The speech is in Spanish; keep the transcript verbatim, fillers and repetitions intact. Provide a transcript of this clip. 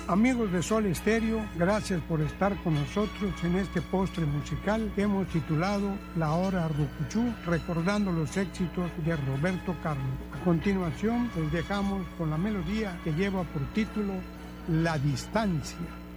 Amigos de Sol Estéreo, gracias por estar con nosotros en este postre musical que hemos titulado La Hora Rucuchú, recordando los éxitos de Roberto Carlos. A continuación, les dejamos con la melodía que lleva por título La Distancia.